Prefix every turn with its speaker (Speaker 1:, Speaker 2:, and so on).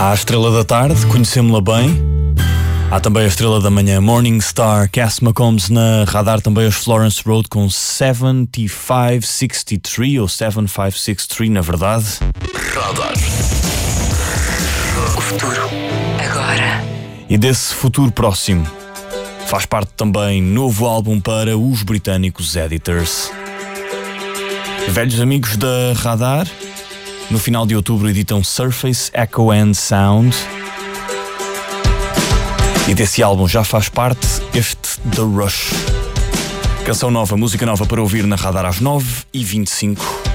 Speaker 1: Há a Estrela da Tarde, conhecemos-la bem. Há também a Estrela da Manhã, Morning Star, Cass McCombs na Radar, também os Florence Road com 7563 ou 7563 na verdade.
Speaker 2: Radar. O futuro agora.
Speaker 1: E desse futuro próximo faz parte também novo álbum para os britânicos Editors. Velhos amigos da Radar, no final de outubro editam Surface, Echo and Sound. E desse álbum já faz parte este The Rush. Canção nova, música nova para ouvir na Radar às 9h25.